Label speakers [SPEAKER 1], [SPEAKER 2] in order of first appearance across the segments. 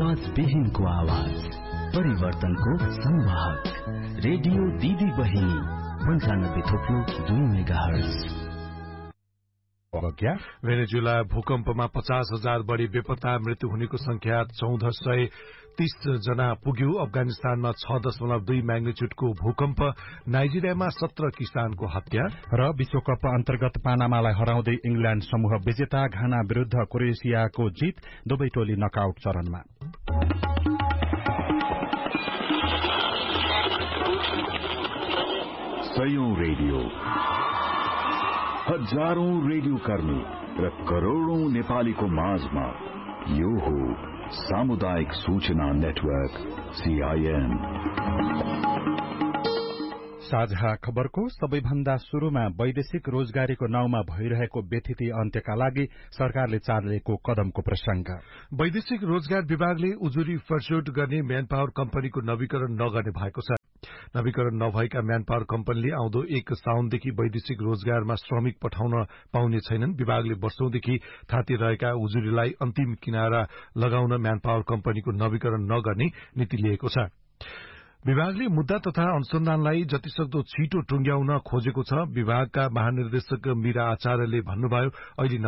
[SPEAKER 1] आवाज विहीनको आवाज, परिवर्तनको संवाहक, रेडियो दिदी बहिनी 95.2 मेगाहर्ज।
[SPEAKER 2] भेनेजुला भूकम्पमा 50,000 बढ़ी बेपत्ता, मृत्यु हुनेको संख्या 1430 जना पुग्यो। अफगानिस्तानमा 6.2 म्याग्निच्युडको भूकम्प। नाइजेरियामा 17 किसानको हत्या।
[SPEAKER 3] र विश्वकप अन्तर्गत पानामालाई हराउँदै इंग्ल्याण्ड समूह विजेता। घाना विरूद्ध क्रोएसियाको जित, दुवै टोली नकआउट चरणमा।
[SPEAKER 4] सयौं रेडियो, हजारौं रेडियो कर्मी र करोड़ौं नेपालीको माझमा यो हो सामुदायिक सूचना नेटवर्क CIN।
[SPEAKER 3] साझा खबरको सबैभन्दा शुरूमा वैदेशिक रोजगारीको नाउँमा भइरहेको व्यथिति अन्त्यका लागि सरकारले चालेको कदमको प्रसंग।
[SPEAKER 2] वैदेशिक रोजगार विभागले उजुरी फर्स्योट गर्ने म्यान पावर कम्पनीको नवीकरण नगर्ने भएको छ। नवीकरण नभएका म्यान पावर कम्पनीले आउँदो 1 साउनदेखि वैदेशिक रोजगारमा श्रमिक पठाउन पाउने छैनन्। विभागले वर्षौंदेखि थाती रहेका उजुरीलाई अन्तिम किनारा लगाउन म्यान पावर कम्पनीको नवीकरण नगर्ने नीति लिएको छ। विभागले मुद्दा तथा अनुसन्धानलाई जतिसक्दो छिटो टुंग्याउन खोजेको छ। विभागका महानिर्देशक मीरा आचार्यले भन्नुभयो, अहिले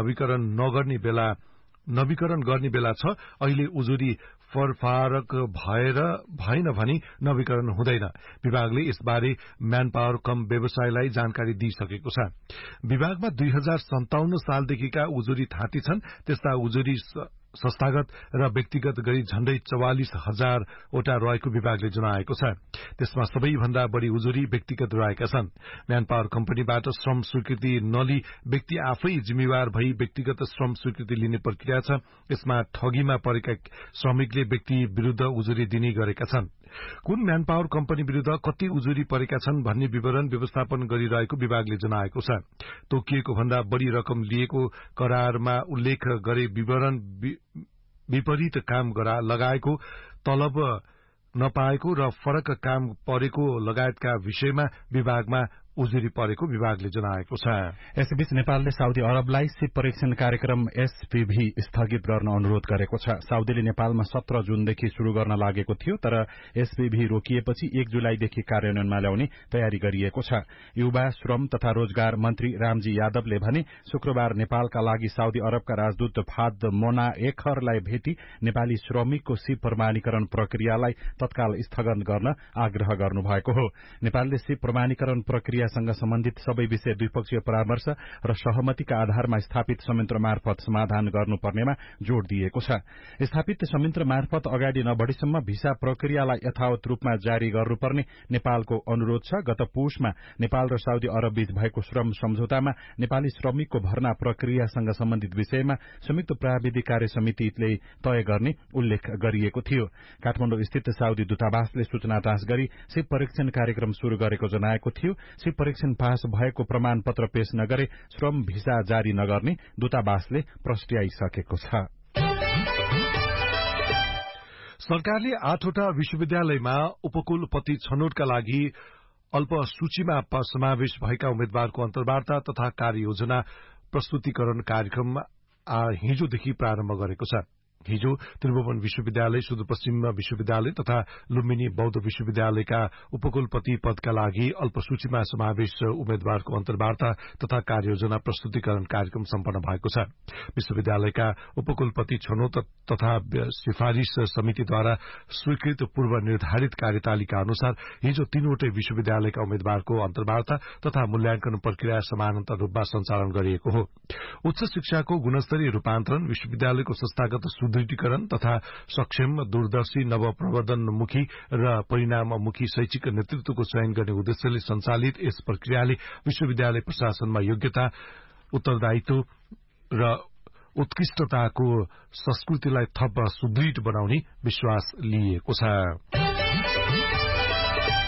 [SPEAKER 2] नवीकरण गर्ने बेला छ। अहिले उजुरी फरफारक भएन भनी नवीकरण हुँदैन। विभागले यसबारे म्यान पावर कम व्यवसायलाई जानकारी दिइसकेको छ। विभागमा 2057 सालदेखिका उजुरी थाती छन्। त्यस्ता उजुरी संस्थागत र व्यक्तिगत गरी झण्डै 44,000 वटा रहेको विभागले जनाएको छ। त्यसमा सबैभन्दा बढ़ी उजुरी व्यक्तिगत रहेका छन्। म्यान पावर कम्पनीबाट श्रम स्वीकृति नलि व्यक्ति आफै जिम्मेवार भई व्यक्तिगत श्रम स्वीकृति लिने प्रक्रिया छ। यसमा ठगीमा परेका श्रमिकले व्यक्ति विरूद्ध उजुरी दिने गरेका छन्। कुन म्यान पावर कम्पनी विरूद्ध कति उजुरी परेका छन् भन्ने विवरण व्यवस्थापन गरिरहेको विभागले जनाएको छ। तोकिएको भन्दा बढ़ी रकम लिएको करारमा उल्लेख गरे विवरण विपरीत काम लगाएको, तलब नपाएको र फरक काम परेको लगायतका विषयमा विभागमा उजुरी परेको विभागले जनाएको छ।
[SPEAKER 3] यसबीच नेपालले साउदी अरबलाई सिप परीक्षण कार्यक्रम SPV स्थगित गर्न अनुरोध गरेको छ। साउदीले नेपालमा 17 जुनदेखि शुरू गर्न लागेको थियो, तर SPV रोकिएपछि 1 जुलाईदेखि कार्यान्वयनमा ल्याउने तयारी गरिएको छ। युवा श्रम तथा रोजगार मन्त्री रामजी यादवले भने, शुक्रबार नेपालका लागि साउदी अरबका राजदूत फाद मोना एकहरलाई भेटी नेपाली श्रमिकको सिप प्रमाणीकरण प्रक्रियालाई तत्काल स्थगन गर्न आग्रह गर्नुभएको हो। नेपालले सिप प्रमाणीकरण प्रक्रियासँग सम्बन्धित सबै विषय द्विपक्षीय परामर्श र सहमतिका आधारमा स्थापित संयन्त्र मार्फत समाधान गर्नुपर्नेमा जोड़ दिएको छ। स्थापित संयन्त्र मार्फत अगाडि नबढीसम्म भिसा प्रक्रियालाई यथावत रूपमा जारी गर्नुपर्ने नेपालको अनुरोध छ। गत पुसमा नेपाल र साउदी अरब बीच भएको श्रम सम्झौतामा नेपाली श्रमिकको भर्ना प्रक्रियासँग सम्बन्धित विषयमा संयुक्त प्राविधिक कार्य समितिले तय गर्ने उल्लेख गरिएको थियो। काठमाडौँ स्थित साउदी दूतावासले सूचना जाँच गरी सिप परीक्षण कार्यक्रम शुरू गरेको जनाएको थियो। सिप परीक्षण पास भएको प्रमाण पत्र पेश नगरे श्रम भिसा जारी नगर्ने दूतावासले प्रस्ट्याइसकेको छ।
[SPEAKER 2] सरकारले 8वटा विश्वविद्यालयमा उपकुलपति छनौटका लागि अल्प सूचीमा समावेश भएका उम्मेद्वारको अन्तर्वार्ता तथा कार्ययोजना प्रस्तुतिकरण कार्यक्रम हिजोदेखि प्रारम्भ गरेको छ। हिजो त्रिभुवन विश्वविद्यालय, सुदूरपश्चिम विश्वविद्यालय तथा लुम्बिनी बौद्ध विश्वविद्यालयका उपकुलपति पदका लागि अल्पसूचीमा समावेश उम्मेद्वारको अन्तर्वार्ता तथा कार्ययोजना प्रस्तुतिकरण कार्यक्रम सम्पन्न भएको छ। विश्वविद्यालयका उपकुलपति छनौट तथा सिफारिश समितिद्वारा स्वीकृत पूर्व निर्धारित कार्यतालिका अनुसार हिजो 3वटै विश्वविद्यालयका उम्मेद्वारको अन्तर्वार्ता तथा मूल्याङ्कन प्रक्रिया समानान्तर रूपमा सञ्चालन गरिएको हो। उच्च शिक्षाको गुणस्तरीय रूपान्तरण, विश्वविद्यालयको संस्थागत सुदृढीकरण तथा सक्षम, दूरदर्शी, नवप्रवर्धनमुखी र परिणाममुखी शैक्षिक नेतृत्वको चयन गर्ने उद्देश्यले सञ्चालित यस प्रक्रियाले विश्वविद्यालय प्रशासनमा योग्यता, उत्तरदायित्व र उत्कृष्टताको संस्कृतिलाई थप सुदृढ बनाउने विश्वास लिएको छ।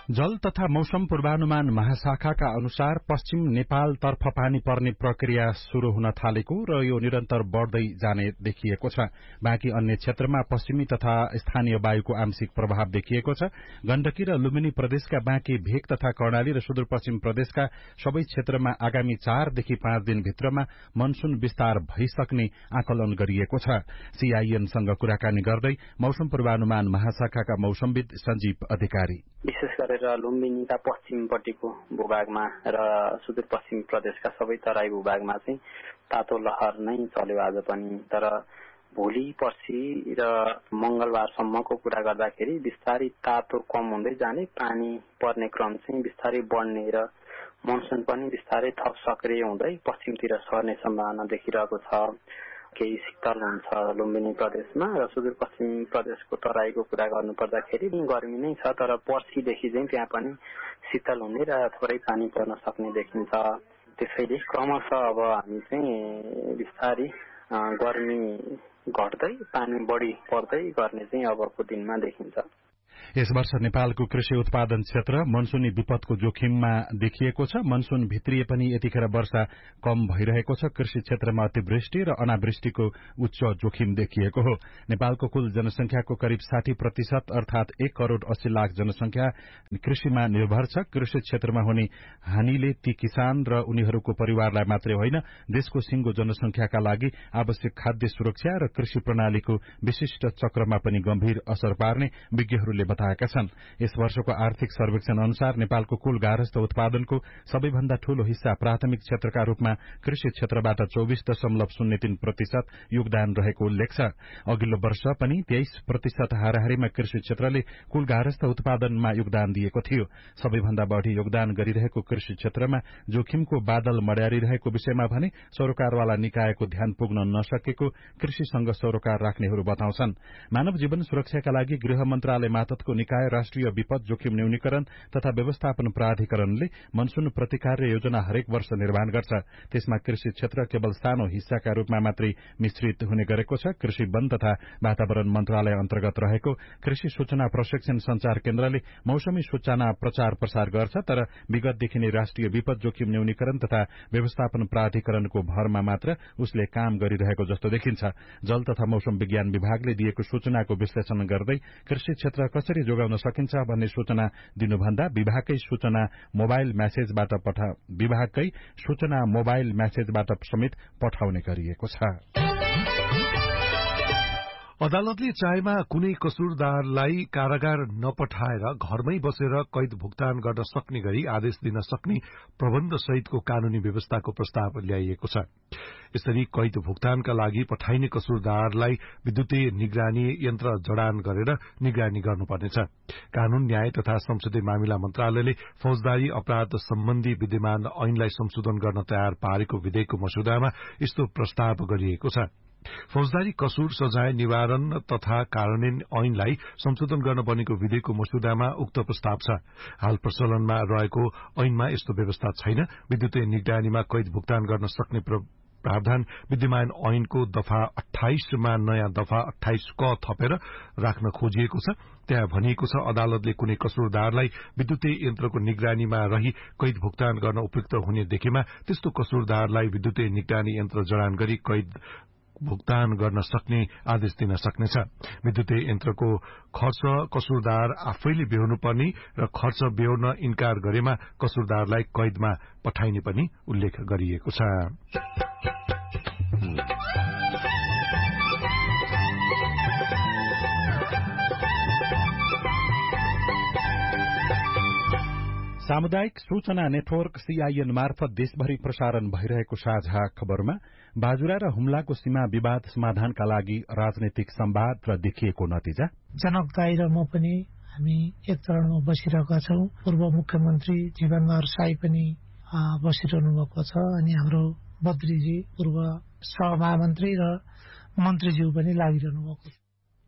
[SPEAKER 3] जल तथा मौसम पूर्वानुमान महाशाखाका अनुसार पश्चिम नेपालतर्फ पानी पर्ने प्रक्रिया शुरू हुन थालेको र यो निरन्तर बढ़दै जाने देखिएको छ। बाँकी अन्य क्षेत्रमा पश्चिमी तथा स्थानीय वायुको आंशिक प्रभाव देखिएको छ। गण्डकी र लुम्बिनी प्रदेशका बाँकी भेग तथा कर्णाली र सुदूरपश्चिम प्रदेशका सबै क्षेत्रमा आगामी 4 देखि 5 दिनभित्रमा मनसून विस्तार भइसक्ने आकलन गरिएको छ। सीआईएनसँग कुराकानी गर्दै मौसम पूर्वानुमान महाशाखाका मौसमविद सञ्जीव अधिकारी,
[SPEAKER 5] विशेष गरेर लुम्बिनीका पश्चिमपट्टिको भूभागमा र सुदूरपश्चिम प्रदेशका सबै तराई भूभागमा चाहिँ तातो लहर नै चल्यो आज पनि। तर भोलि पर्सि र मंगलबारसम्मको कुरा गर्दाखेरि बिस्तारै तातो कम हुँदै जाने, पानी पर्ने क्रम चाहिँ बिस्तारै बढ्ने र मनसून पनि बिस्तारै थप सक्रिय हुँदै पश्चिमतिर सर्ने सम्भावना देखिरहेको छ। केही शीतल हुन्छ लुम्बिनी प्रदेशमा र सुदूरपश्चिम प्रदेशको तराईको कुरा गर्नु पर्दाखेरि गर्मी नै छ, तर पर्सिदेखि चाहिँ त्यहाँ पनि शीतल हुने र थोरै पानी पर्न सक्ने देखिन्छ। त्यसैले क्रमशः अब हामी चाहिँ बिस्तारै गर्मी घट्दै पानी बढी पर्दै गर्ने चाहिँ अबको दिनमा देखिन्छ।
[SPEAKER 3] यस वर्ष नेपालको कृषि उत्पादन क्षेत्र मनसूनी विपदको जोखिममा देखिएको छ। मनसून भित्रिए पनि यतिखेर वर्षा कम भइरहेको छ। कृषि क्षेत्रमा अतिवृष्टि र अनावृष्टिको उच्च जोखिम देखिएको हो। नेपालको कुल जनसंख्याको करिब 60% अर्थात 1 करोड़ 80 लाख जनसंख्या कृषिमा निर्भर छ। कृषि क्षेत्रमा हुने हानिले ती किसान र उनीहरूको परिवारलाई मात्रै होइन, देशको सिंगो जनसंख्याका लागि आवश्यक खाद्य सुरक्षा र कृषि प्रणालीको विशिष्ट चक्रमा पनि गम्भीर असर पार्ने विज्ञहरूले बताएका छन्। यस वर्षको आर्थिक सर्वेक्षण अनुसार नेपालको कुल गार्हस्थ उत्पादनको सबैभन्दा ठूलो हिस्सा प्राथमिक क्षेत्रका रूपमा कृषि क्षेत्रबाट 24.03% योगदान रहेको उल्लेख छ। अघिल्लो वर्ष पनि 23% हाराहारीमा कृषि क्षेत्रले कुल गार्हस्थ उत्पादनमा योगदान दिएको थियो। सबैभन्दा बढ़ी योगदान गरिरहेको कृषि क्षेत्रमा जोखिमको बादल मड्यारिरहेको विषयमा भने सरोकारवाला निकायको ध्यान पुग्न नसकेको कृषिसँग सरोकार राख्नेहरू बताउँछन्। मानव जीवन सुरक्षाका लागि गृह मन्त्रालय मातहतको निकाय राष्ट्रिय विपद जोखिम न्यूनीकरण तथा व्यवस्थापन प्राधिकरणले मनसून प्रतिकार योजना हरेक वर्ष निर्माण गर्छ। त्यसमा कृषि क्षेत्र केवल सानो हिस्साका रूपमा मात्रै मिश्रित हुने गरेको छ। कृषि वन तथा वातावरण मन्त्रालय अन्तर्गत रहेको कृषि सूचना प्रशिक्षण संचार केन्द्रले मौसमी सूचना प्रचार प्रसार गर्छ, तर विगतदेखि नै राष्ट्रिय विपद जोखिम न्यूनीकरण तथा व्यवस्थापन प्राधिकरणको भरमा मात्र उसले काम गरिरहेको जस्तो देखिन्छ। जल तथा मौसम विज्ञान विभागले दिएको सूचनाको विश्लेषण गर्दै कृषि क्षेत्र कसरी जोगाउन सकिन्छ भन्ने सूचना दिनुभन्दा विभागकै सूचना मोबाइल म्यासेजबाट समेत पठाउने गरिएको छ।
[SPEAKER 2] अदालतले चाहेमा कुनै कसुरदारलाई कारागार नपठाएर घरमै बसेर कैद भुक्तान गर्न सक्ने गरी आदेश दिन सक्ने प्रबन्ध सहितको कानूनी व्यवस्थाको प्रस्ताव ल्याइएको छ। यसरी कैद भुक्तानका लागि पठाइने कसुरदारलाई विद्युतीय निगरानी यन्त्र जडान गरेर निगरानी गर्नुपर्नेछ। कानून न्याय तथा संसदीय मामिला मन्त्रालयले फौजदारी अपराध सम्बन्धी विद्यमान ऐनलाई संशोधन गर्न तयार पारेको विधेयकको मसुदामा यस्तो प्रस्ताव गरिएको छ। फौजदारी कसुर सजाय निवारण तथा कार्यान्वयन ऐनलाई संशोधन गर्न बनेको विधेयकको मसुदामा उक्त प्रस्ताव छ। हाल प्रचलनमा रहेको ऐनमा यस्तो व्यवस्था छैन। विद्युतीय निगरानीमा कैद भुक्तान गर्न सक्ने प्रावधान विद्यमान ऐनको दफा 28 मा नयाँ दफा 28 क थपेर राख्न खोजिएको छ। त्यहाँ भनिएको छ, अदालतले कुनै कसुरदारलाई विद्युतीय यन्त्रको निगरानीमा रही कैद भुक्तान गर्न उपयुक्त हुने देखेमा त्यस्तो कसुरदारलाई विद्युतीय निगरानी यन्त्र जडान गरी कैद भुक्तान गर्न सक्ने आदेश दिन सक्नेछ। विद्युतीय यन्त्रको खर्च कसुरदार आफैले बेहोर्नुपर्ने र खर्च बेहोर्न इन्कार गरेमा कसुरदारलाई कैदमा पठाइने पनि उल्लेख गरिएको छ।
[SPEAKER 3] सामुदायिक सूचना नेटवर्क सीआईएन मार्फत देशभरि प्रसारण भइरहेको साझा खबरमा बाजुरा र हुम्लाको सीमा विवाद समाधानका लागि राजनैतिक संवाद र देखिएको नतिजा।
[SPEAKER 6] जनक दाई र म पनि हामी एक चरणमा बसिरहेका छौं। पूर्व मुख्यमन्त्री जीवनबहादुर साई पनि बसिरहनु भएको छ अनि हाम्रो बद्रीजी पूर्व सहमहामन्त्री र मन्त्रीज्यू पनि लागिरहनु भएको छ।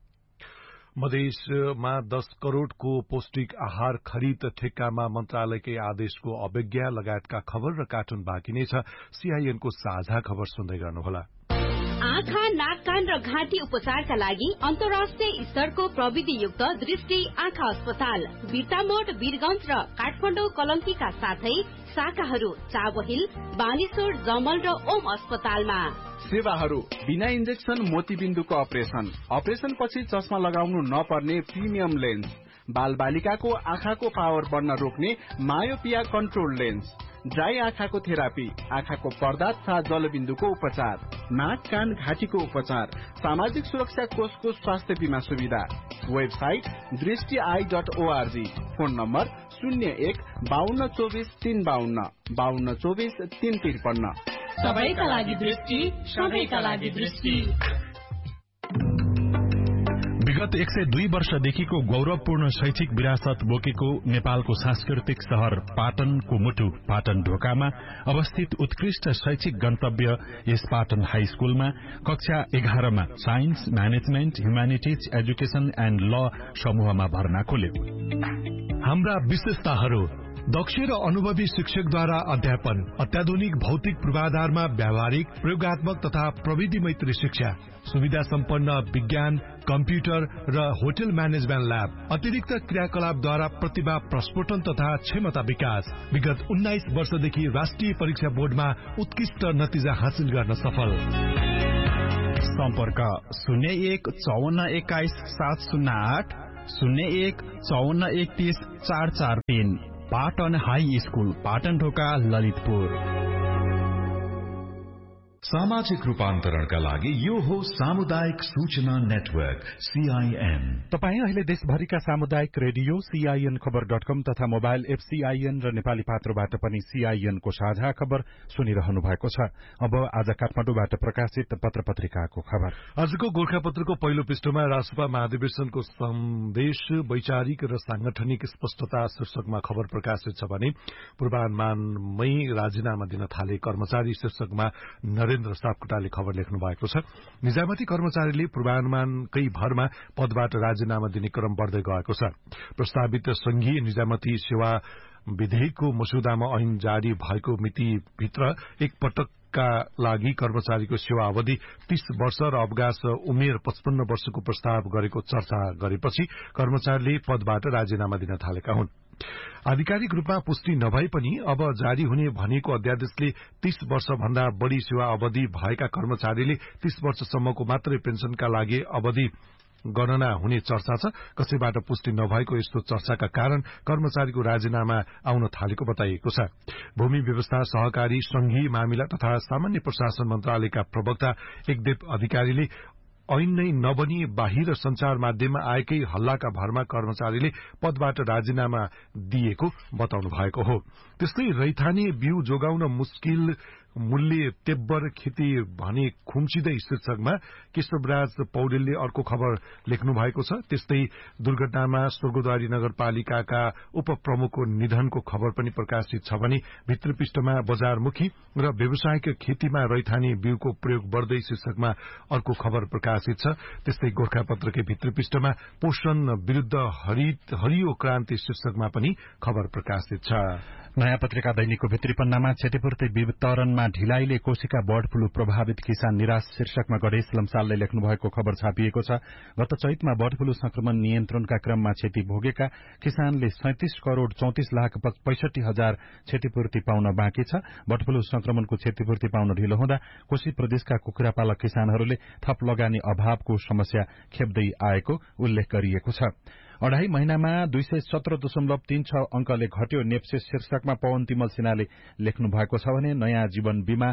[SPEAKER 2] मधेसमा 10 करोड़को पौष्टिक आहार खरिद ठेक्कामा मन्त्रालयकै आदेशको अवज्ञा लगायतका खबर र कार्टुन बाँकी नै छ। सीआईएनको साझा खबर सुन्दै गर्नुहोला।
[SPEAKER 7] आँखा नाकका कान र घाँटी उपचारका लागि अन्तर्राष्ट्रिय स्तरको प्रविधियुक्त दृष्टि आँखा अस्पताल बिर्तामोड, वीरगञ्ज र काठमाडौँ कलङ्कीका साथै शाखाहरू चाबहिल, बानेश्वर, जमल र ओम अस्पतालमा।
[SPEAKER 8] सेवाहरू बिना इन्जेक्सन मोतीबिन्दुको अपरेसन पछि चस्मा लगाउनु नपर्ने प्रिमियम लेन्स, बाल बालिकाको आँखाको पावर बढ्न रोक्ने मायोपिया कन्ट्रोल लेन्स, ड्राई आँखाको थेरापी, आँखाको पर्दा तथा जलबिन्दुको उपचार, नाक कान घाँटीको उपचार, सामाजिक सुरक्षा कोषको स्वास्थ्य बीमा सुविधा। Website दृष्टि.org, phone number 01-5224-352, 5224-353।
[SPEAKER 9] सबैका लागि दृष्टि, सबैका लागि दृष्टि।
[SPEAKER 3] विगत 102 वर्षदेखिको गौरवपूर्ण शैक्षिक विरासत बोकेको नेपालको सांस्कृतिक शहर पाटनको मुटु पाटन ढोकामा अवस्थित उत्कृष्ट शैक्षिक गन्तव्य यस पाटन हाई स्कूलमा कक्षा 11 मा science, management, humanities, education and ल समूहमा भर्ना खोल्यो।
[SPEAKER 2] हाम्रा विशेषताहरू: दक्ष र अनुभवी शिक्षकद्वारा अध्यापन, अत्याधुनिक भौतिक पूर्वाधारमा व्यावहारिक, प्रयोगात्मक तथा प्रविधि मैत्री शिक्षा, सुविधा सम्पन्न विज्ञान, कम्प्युटर र होटल म्यानेजमेन्ट ल्याब, अतिरिक्त क्रियाकलापद्वारा प्रतिभा प्रस्फुटन तथा क्षमता विकास। विगत 19 वर्षदेखि राष्ट्रिय परीक्षा बोर्डमा उत्कृष्ट नतिजा हासिल गर्न सफल।
[SPEAKER 3] सम्पर्क 01-5421-708, 01-5431-443। पाटन हाई स्कूल, पाटन ढोका, ललितपुर।
[SPEAKER 4] सामाजिक रूपान्तरणका लागि यो हो सामुदायिक सूचना नेटवर्क CIN।
[SPEAKER 3] तपाई अहिले देशभरिका सामुदायिक रेडियो CIN खबर.com तथा मोबाइल एप CIN र नेपाली पात्रोबाट पनि CIN को साझा खबर सुनिरहनु भएको छ। अब आज काठमाडौँबाट प्रकाशित पत्र पत्रिकाको खबर।
[SPEAKER 2] आजको गोरखापत्रको पहिलो पृष्ठमा रासपा महाधिवेशनको सन्देश वैचारिक र सांगठनिक स्पष्टता शीर्षकमा खबर प्रकाशित छ भने पूर्वानुमानमै राजीनामा दिन थाले कर्मचारी शीर्षकमा नरेन्द्र सापकोटाले खबर लेख्नु भएको छ। निजामती कर्मचारीले पूर्वानुमानकै भरमा पदबाट राजीनामा दिने क्रम बढ्दै गएको छ। प्रस्तावित संघीय निजामती सेवा विधेयकको मसुदामा ऐन जारी भएको मितिभित्र एक पटकका लागि कर्मचारीको सेवा अवधि 30 वर्ष र अवकाश उमेर 55 वर्षको प्रस्ताव गरेको चर्चा गरेपछि कर्मचारीले पदबाट राजीनामा दिन थालेका हुन्। आधिकारिक रूपमा पुष्टि नभए पनि अब जारी हुने भनेको अध्यादेशले 30 वर्षभन्दा बढ़ी सेवा अवधि भएका कर्मचारीले 30 वर्षसम्मको मात्रै पेन्सनका लागि अवधि गणना हुने चर्चा छ। कसैबाट पुष्टि नभएको यस्तो चर्चाका कारण कर्मचारीको राजीनामा आउन थालेको बताइएको छ। भूमि व्यवस्था, सहकारी, संघीय मामिला तथा सामान्य प्रशासन मन्त्रालयका प्रवक्ता एकदेव अधिकारीले ऐन नै नबनी बाहिर संचार माध्यममा आएकै हल्लाका भरमा कर्मचारीले पदबाट राजीनामा दिएको बताउनु भएको हो। त्यस्तै रैथाने बिउ जोगाउन मुस्किल, मूल्य तेब्बर खेती भने खुम्चिँदै शीर्षकमा केशवराज पौडेलले अर्को खबर लेख्नु भएको छ। त्यस्तै दुर्घटनामा स्वर्गद्वारी नगरपालिकाका उपप्रमुखको निधनको खबर पनि प्रकाशित छ भने भित्र पृष्ठमा बजारमुखी र व्यावसायिक खेतीमा रैथाने बिउको प्रयोग बढ्दै शीर्षकमा अर्को खबर प्रकाशित छ। त्यस्तै गोरखापत्रकै भित्र पृष्ठमा पोषण विरूद्ध हरियो क्रान्ति शीर्षकमा पनि खबर प्रकाशित छ।
[SPEAKER 3] नयाँ पत्रिका दैनिकको भित्री पन्नामा क्षतिपूर्ति वितरणमा ढिलाइले कोशिका बर्ड फ्लू प्रभावित किसान निराश शीर्षकमा गणेश लम्सालले लेख्नु भएको खबर छापिएको छ। गत चैतमा बर्ड फ्लू संक्रमण नियन्त्रणका क्रममा क्षति भोगेका किसानले 37 करोड़ 34 लाख 65 हजार क्षतिपूर्ति पाउन बाँकी छ। बर्ड फ्लू संक्रमणको क्षतिपूर्ति पाउन ढिलो हुँदा कोशी प्रदेशका कुखुरा पालक किसानहरूले थप लगानी अभावको समस्या खेप्दै आएको उल्लेख गरिएको छ। 2.5 महिनामा 217.36 अंकले घट्यो नेप्सेस शीर्षकमा पवन तिमल सिन्हाले लेख्नु भएको छ भने नयाँ जीवन बीमा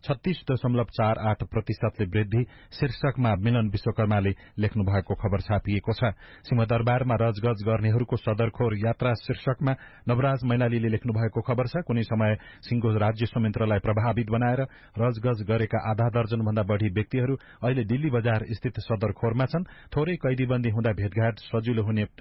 [SPEAKER 3] 36.48% वृद्धि शीर्षकमा मिलन विश्वकर्माले लेख्नु भएको खबर छापिएको छ। सिंहदरबारमा रजगज गर्नेहरूको सदरखोर यात्रा शीर्षकमा नवराज मैनालीले लेख्नु भएको खबर छ। कुनै समय सिंहको राज्य संयन्त्रलाई प्रभावित बनाएर रजगज गरेका आधा दर्जन भन्दा बढ़ी व्यक्तिहरू अहिले दिल्ली बजार स्थित सदरखोरमा छन्। थोरै कैदीबन्दी हुँदा भेटघाट सजिलो हुने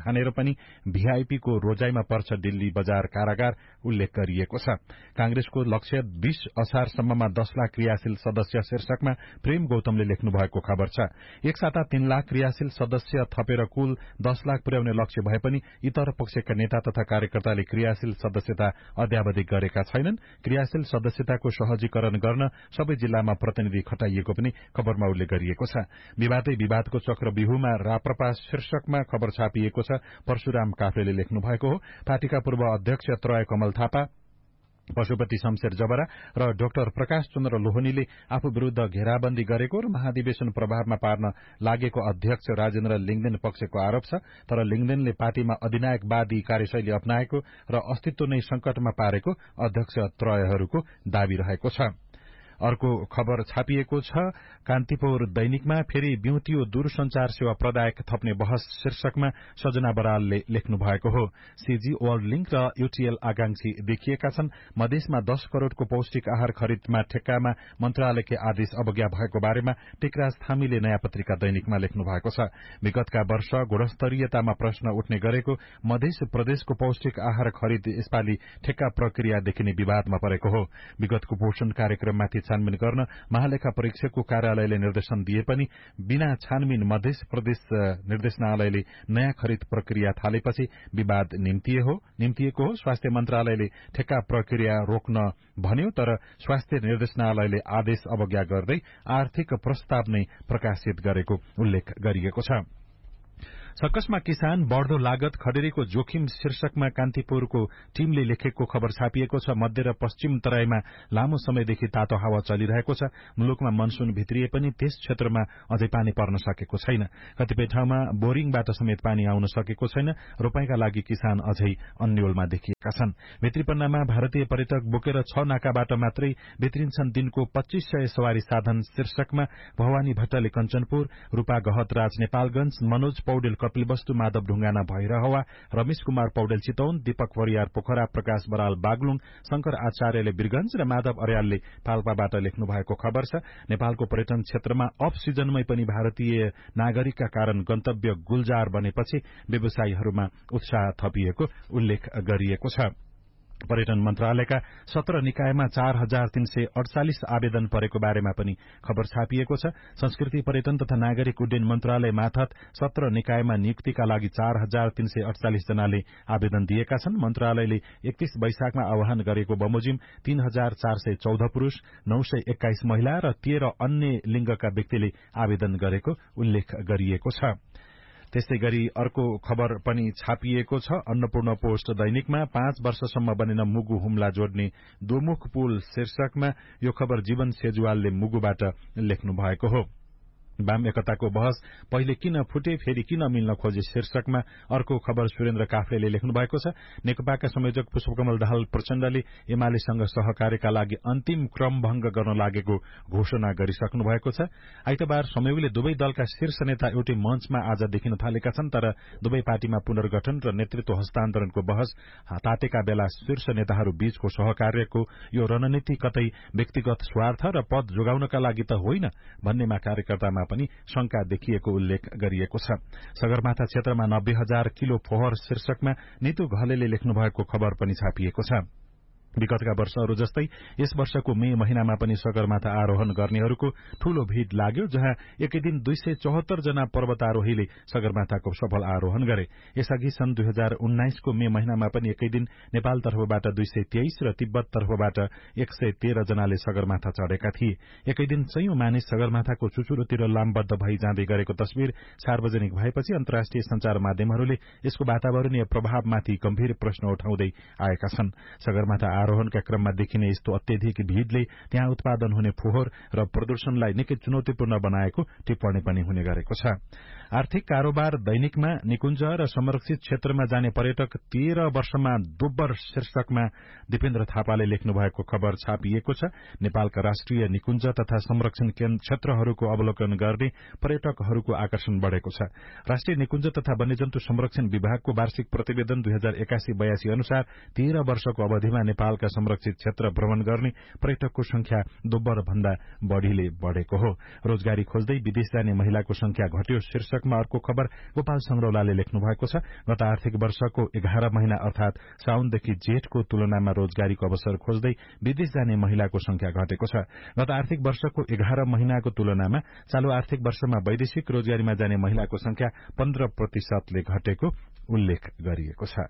[SPEAKER 3] ठानेर पनि भीआईपीको रोजाइमा पर्छ दिल्ली बजार कारागार उल्लेख गरिएको छ। कांग्रेसको लक्ष्य 20 असारसम्ममा 10 लाख क्रियाशील सदस्य शीर्षकमा प्रेम गौतमले लेख्नु भएको खबर छ। एक साता 3 लाख क्रियाशील सदस्य थपेर कुल 10 लाख पुर्याउने लक्ष्य भए पनि इतर पक्षका नेता तथा कार्यकर्ताले क्रियाशील सदस्यता अद्यावधि गरेका छैनन्। क्रियाशील सदस्यताको सहजीकरण गर्न सबै जिल्लामा प्रतिनिधि खटाइएको पनि खबरमा उल्लेख गरिएको छ। विवादै विवादको चक्रव्यूहमा राप्रपा शीर्षकमा खबर छापिएको छ। परशुराम काफ्लेले लेख्नु भएको हो। पार्टीका पूर्व अध्यक्ष त्रय कमल थापा, पशुपति शमशेर जबरा र डाक्टर प्रकाश चन्द्र लोहनीले आफू विरूद्ध घेराबन्दी गरेको र महाधिवेशन प्रभावमा पार्न लागेको अध्यक्ष राजेन्द्र लिङदेन पक्षको आरोप छ। तर लिङदेनले पार्टीमा अधिनायकवादी कार्यशैली अपनाएको र अस्तित्व नै संकटमा पारेको अध्यक्ष त्रयहरूको दावी रहेको छ। अर्को खबर छापिएको छ कान्तिपुर दैनिकमा, फेरि बिउतियो दूरसञ्चार सेवा प्रदायक थप्ने बहस शीर्षकमा सजना बरालले लेख्नु भएको हो। सीजी वर्ल्ड लिंक र यूटीएल आकांक्षी देखिएका छन्। मधेसमा 10 करोड़को पौष्टिक आहार खरिदमा ठेक्कामा मन्त्रालयकै आदेश अवज्ञा भएको बारेमा टेकराज थामीले नयाँ पत्रिका दैनिकमा लेख्नु भएको छ। विगतका वर्ष गुणस्तरीयतामा प्रश्न उठ्ने गरेको मधेस प्रदेशको पौष्टिक आहार खरिद यसपालि ठेक्का प्रक्रिया देखिने विवादमा परेको हो। विगतको पोषण कार्यक्रममाथि छानबिन गर्न महालेखा परीक्षकको कार्यालयले निर्देशन दिए पनि बिना छानबिन मध्य प्रदेश निर्देशनालयले नयाँ खरिद प्रक्रिया थालेपछि विवाद निम्तिएको हो। स्वास्थ्य मन्त्रालयले ठेक्का प्रक्रिया रोक्न भन्यो, तर स्वास्थ्य निर्देशनालयले आदेश अवज्ञा गर्दै आर्थिक प्रस्ताव नै प्रकाशित गरेको उल्लेख गरिएको छ। सर्कसमा किसान बढ़दो लागत खडेरीको जोखिम शीर्षकमा कान्तिपुरको टीमले लेखेको खबर छापिएको छ। मध्य र पश्चिम तराईमा लामो समयदेखि तातो हावा चलिरहेको छ। मुलुकमा मनसून भित्रिए पनि त्यस क्षेत्रमा अझै पानी पर्न सकेको छैन। कतिपय ठाउँमा बोरिङबाट समेत पानी आउन सकेको छैन। रोपाईका लागि किसान अझै अन्यलमा देखिएका छन्। भित्रीपन्नामा भारतीय पर्यटक बोकेर 6 नाकाबाट मात्रै भित्रिन्छन् दिनको 2500 सवारी साधन शीर्षकमा भवानी भट्टले कञ्चनपुर, रूपा गहतराज नेपालगंज, मनोज पौडेल कपिलवस्तु, माधव ढुंगाना भैरहवा, रमेश कुमार पौडेल चितौन, दीपक परियार पोखरा, प्रकाश बराल बागलुङ, शंकर आचार्यले वीरगंज र माधव अर्यालले पाल्पाबाट लेख्नु भएको खबर छ। नेपालको पर्यटन क्षेत्रमा अफ सिजनमै पनि भारतीय नागरिकका कारण गन्तव्य गुलजार बनेपछि व्यवसायीहरूमा उत्साह थपिएको उल्लेख गरिएको छ। पर्यटन मन्त्रालयका 17 निकायमा 4348 आवेदन परेको बारेमा पनि खबर छापिएको छ। संस्कृति पर्यटन तथा नागरिक उड्डयन मन्त्रालय मार्फत 17 निकायमा नियुक्तिका लागि 4348 जनाले आवेदन दिएका छन्। मन्त्रालयले 31 वैशाखमा आह्वान गरेको बमोजिम 3414 पुरूष, 921 महिला र 13 अन्य लिंगका व्यक्तिले आवेदन गरेको उल्लेख गरिएको छ। त्यस्तै गरी अर्को खबर पनि छापिएको छ। अन्नपूर्ण पोस्ट दैनिकमा 5 वर्षसम्म बनेन मुगु हुम्ला जोड्ने दोमुख पुल शीर्षकमा यो खबर जीवन सेजुवालले मुगुबाट लेख्नु भएको हो। वाम एकताको बहस पहिले किन फुटे फेरि किन मिल्न खोजे शीर्षकमा अर्को खबर सुरेन्द्र काफ्लेले लेख्नु भएको छ। नेकपाका संयोजक पुष्पकमल दाहाल प्रचण्डले एमालेसँग सहकार्यका लागि अन्तिम क्रमभंग गर्न लागेको घोषणा गरिसक्नु भएको छ। आइतबार संयोगले दुवै दलका शीर्ष नेता एउटै मञ्चमा आज देखिन थालेका छन्, तर दुवै पार्टीमा पुनर्गठन र नेतृत्व हस्तान्तरणको बहस तातेका बेला शीर्ष नेताहरू बीचको सहकार्यको यो रणनीति कतै व्यक्तिगत स्वार्थ र पद जोगाउनका लागि त होइन भन्नेमा कार्यकर्तामा पनि शंका देखिएको उल्लेख गरिएको छ। सगरमाथा क्षेत्रमा 90,000 किलो फोहोर शीर्षकमा नितु घलेले लेख्नु भएको खबर पनि छापिएको छ। विगतका वर्षहरू जस्तै यस वर्षको मे महिनामा पनि सगरमाथा आरोहण गर्नेहरूको ठूलो भीड़ लाग्यो, जहाँ एकै दिन 274 जना पर्वतारोहीले सगरमाथाको सफल आरोहण गरे। यसअघि सन् 2019 को मे महिनामा पनि एकै दिन नेपाल तर्फबाट 223 र तिब्बत तर्फबाट 113 जनाले सगरमाथा चढेका थिए। एकै दिन सयौं मानिस सगरमाथाको चुचुरोतिर लामबद्ध भई जाँदै गरेको तस्विर सार्वजनिक भएपछि अन्तर्राष्ट्रिय संचार माध्यमहरूले यसको वातावरणीय प्रभावमाथि गम्भीर प्रश्न उठाउँदै आएका छन्। सगरमाथा आरोहणका क्रममा देखिने यस्तो अत्यधिक भीड़ले त्यहाँ उत्पादन हुने फोहोर र प्रदूषणलाई निकै चुनौतीपूर्ण बनाएको टिप्पणी पनि हुने गरेको छ। आर्थिक कारोबार दैनिकमा निकुञ्ज र संरक्षित क्षेत्रमा जाने पर्यटक 13 वर्षमा दोब्बर शीर्षकमा दिपेन्द्र थापाले लेख्नु भएको खबर छापिएको छ। नेपालका राष्ट्रिय निकुञ्ज तथा संरक्षण क्षेत्रहरूको अवलोकन गर्ने पर्यटकहरूको आकर्षण बढ़ेको छ। राष्ट्रिय निकुञ्ज तथा वन्यजन्तु संरक्षण विभागको वार्षिक प्रतिवेदन 2081-82 अनुसार 13 वर्षको अवधिमा नेपालका संरक्षित क्षेत्र भ्रमण गर्ने पर्यटकको संख्या दोब्बर भन्दा बढ़ीले बढ़ेको हो। रोजगारी खोज्दै विदेश जाने महिलाको संख्या घट्यो शीर्षक शीर्षकमा अर्को खबर गोपाल संग्रौलाले लेख्नु भएको छ। गत आर्थिक वर्षको 11 महिना अर्थात साउनदेखि जेठको तुलनामा रोजगारीको अवसर खोज्दै विदेश जाने महिलाको संख्या घटेको छ। गत आर्थिक वर्षको 11 महिनाको तुलनामा चालू आर्थिक वर्षमा वैदेशिक रोजगारीमा जाने महिलाको संख्या 15% घटेको उल्लेख गरिएको छ।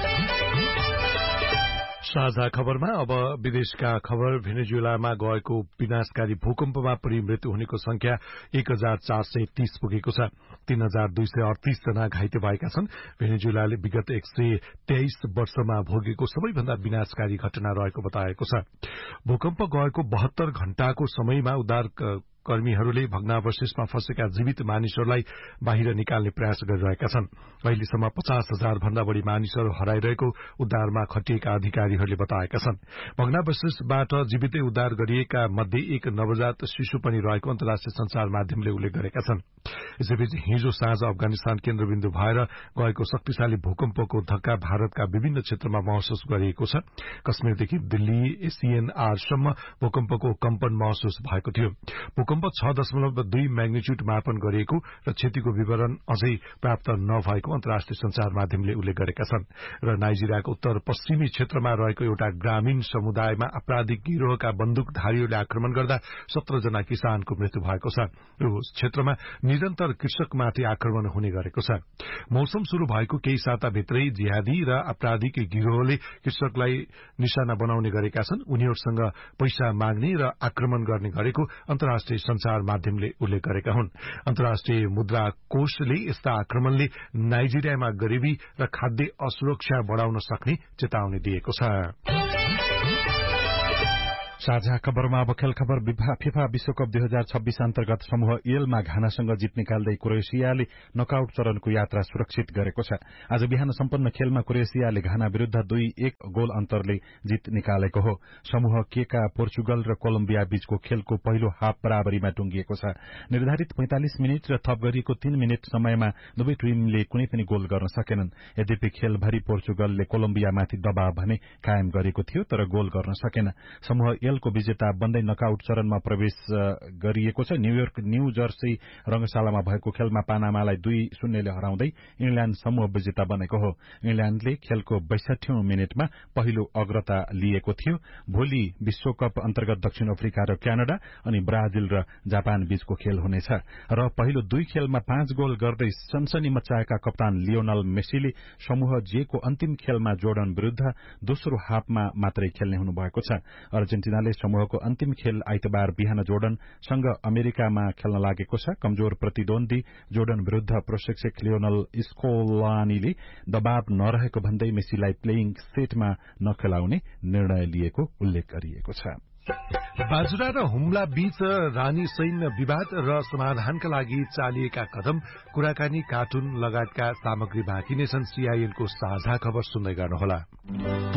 [SPEAKER 2] साझा खबरमा अब विदेशका खबर। भेनेजुएलामा गएको विनाशकारी भूकम्पमा परि मृत्यु हुनेको संख्या 1430 पुगेको छ। 3238 जना घाइते भएका छन्। भेनेजुएलाले विगत 123 वर्षमा भोगेको सबैभन्दा विनाशकारी घटना रहेको बताएको छ। भूकम्प गएको 72 घण्टाको समयमा उद्धार कर्मीहरूले भग्नावशेषमा फँसेका जीवित मानिसहरूलाई बाहिर निकाल्ने प्रयास गरिरहेका छन्। अहिलेसम्म 50,000 भन्दा बढ़ी मानिसहरू हराइरहेको उद्धारमा खटिएका अधिकारीहरूले बताएका छन्। भग्नावशेषबाट जीवितै उद्धार गरिएका मध्ये एक नवजात शिशु पनि रहेको अन्तर्राष्ट्रिय संचार माध्यमले उल्लेख गरेका छन्। यसैबीच हिजो साँझ अफगानिस्तान केन्द्रबिन्दु भएर गएको शक्तिशाली भूकम्पको धक्का भारतका विभिन्न क्षेत्रमा महसुस गरिएको छ। कश्मीरदेखि दिल्ली एसिएनआरसम्म भूकम्पको कम्पन महसुस भएको थियो। भूकम्प 6.2 म्याग्निच्युड मापन गरिएको र क्षतिको विवरण अझै प्राप्त नभएको अन्तर्राष्ट्रिय संचार माध्यमले उल्लेख गरेका छन्। र नाइजेरियाको उत्तर पश्चिमी क्षेत्रमा रहेको एउटा ग्रामीण समुदायमा आपराधिक गिरोहका बन्दुकधारीहरूले आक्रमण गर्दा 17 जना किसानको मृत्यु भएको छ। यो क्षेत्रमा निरन्तर कृषकमाथि आक्रमण हुने गरेको छ। मौसम शुरू भएको केही साताभित्रै जिहादी र आपराधिक गिरोहले कृषकलाई निशाना बनाउने गरेका छन्। उनीहरूसँग पैसा माग्ने र आक्रमण गर्ने गरेको अन्तर्राष्ट्रिय संचार माध्यमले उल्लेख गरेका हुन्। अन्तर्राष्ट्रिय मुद्रा कोषले यस्ता आक्रमणले नाइजेरियामा गरीबी र खाद्य असुरक्षा बढ़ाउन सक्ने चेतावनी दिएको छ।
[SPEAKER 3] साझा खबरमा अब खेल खबर। फिफा विश्वकप 2026 अन्तर्गत समूह एलमा घानासँग जित निकाल्दै क्रोएसियाले नकआउट चरणको यात्रा सुरक्षित गरेको छ। आज बिहान सम्पन्न खेलमा क्रोएसियाले घाना विरूद्ध 2-1 गोल अन्तरले जित निकालेको हो। समूह के का पोर्चुगल र कोलम्बिया बीचको खेलको पहिलो हाफ बराबरीमा टुंगिएको छ। निर्धारित 45 मिनट र थप गरिएको 3 मिनट समयमा दुवै टिमले कुनै पनि गोल गर्न सकेनन्। यद्यपि खेलभरि पोर्चुगलले कोलम्बियामाथि दबाव भने कायम गरेको थियो तर गोल गर्न सकेन। समूह एलको विजेता बन्दै नकआउट चरणमा प्रवेश गरिएको छ। न्यू जर्सी रंगशालामा भएको खेलमा पानामालाई 2-0 ले हराउँदै इंग्ल्याण्ड समूह विजेता बनेको हो। इंग्ल्याण्डले खेलको 62औं मिनेटमा पहिलो अग्रता लिएको थियो। भोलि विश्वकप अन्तर्गत दक्षिण अफ्रिका र क्यानाडा अनि ब्राजिल र जापान बीचको खेल हुनेछ र पहिलो 2 खेलमा 5 गोल गर्दै सनसनी मचाएका कप्तान लियोनल मेसीले समूह जे को अन्तिम खेलमा जोर्डन विरूद्ध दोस्रो हाफमा मात्रै खेल्ने हुनुभएको छ। अर्जेन्टिनाले समूहको अन्तिम खेल आइतबार बिहान जोर्डनसँग अमेरिकामा खेल्न लागेको छ। कमजोर प्रतिद्वन्दी जोर्डन विरूद्ध प्रशिक्षक लियोनल स्कोलानीले दबाव नरहेको भन्दै मेसीलाई प्लेइङ सेटमा नखेलाउने निर्णय लिएको उल्लेख गरिएको छ।
[SPEAKER 2] बाजुरा र हुम्ला बीच रानी सैन्य विवाद र समाधानका लागि चालिएका कदम, कुराकानी, कार्टुन लगायतका सामग्री बाँकी नै छन्। सीआईएनको साझा खबर सुन्दै गर्नुहोला।